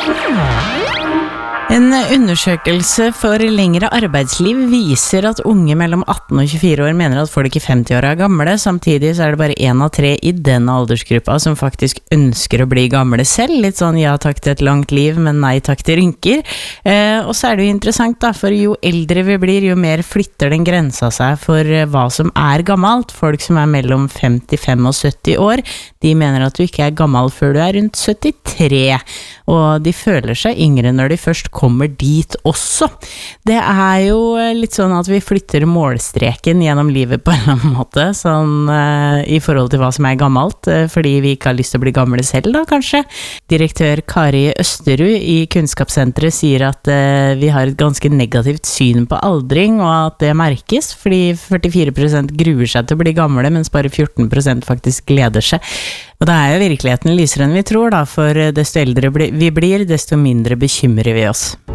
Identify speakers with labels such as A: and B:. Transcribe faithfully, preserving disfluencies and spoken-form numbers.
A: En undersøkelse for lengre arbeidsliv viser at unge mellom atten og tjuefire år mener at folk i femti-åra er gamle. Samtidig så er det bare en av tre i den aldersgruppa som faktisk ønsker å bli gamle selv. Litt sånn ja takk til et langt liv, men nei takk til rynker. Eh, og så er det jo interessant da, for jo eldre vi blir, jo mer flytter den grensa seg for hva som er gammelt. Folk som er mellom femtifem og sytti år, de mener at du ikke er gammel før du er rundt syttitre. Og de føler seg yngre når de først kommer dit også. Det er jo litt sånn at vi flytter målstreken gjennom livet på en eller annen måte, sånn uh, i forhold til hva som er gammelt, uh, fordi vi ikke har lyst til å bli gamle selv da, kanskje. Direktør Kari Østerud i Kunnskapssenteret sier at uh, vi har et ganske negativt syn på aldring, og at det merkes, fordi førtifire prosent gruer seg til å bli gamle, mens bare fjorten prosent faktisk gleder seg. Og da er jo virkeligheten lysere enn vi tror da, for desto eldre vi blir, desto mindre bekymrer vi oss.